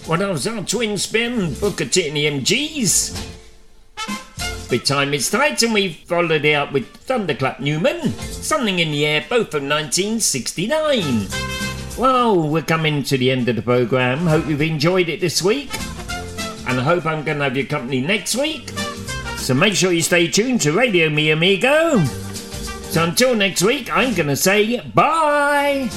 Well, that was our twin spin, Booker T and the MGs. With Time Is Tight, and we followed it up with Thunderclap Newman, Something in the Air, both from 1969. Well, we're coming to the end of the programme. Hope you've enjoyed it this week, and I hope I'm going to have your company next week. So make sure you stay tuned to Radio Mi Amigo. So until next week, I'm going to say bye.